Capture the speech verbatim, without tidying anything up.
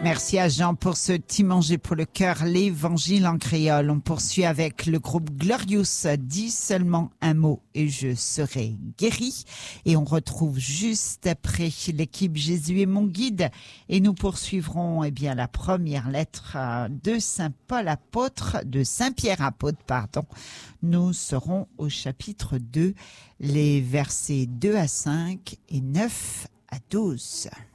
Merci à Jean pour ce petit manger pour le cœur, l'évangile en créole. On poursuit avec le groupe Glorious, dis seulement un mot et je serai guéri. Et on retrouve juste après l'équipe Jésus est mon guide. Et nous poursuivrons eh bien la première lettre de Saint Paul apôtre, de Saint Pierre apôtre, pardon. Nous serons au chapitre deux, les versets deux à cinq et neuf à douze.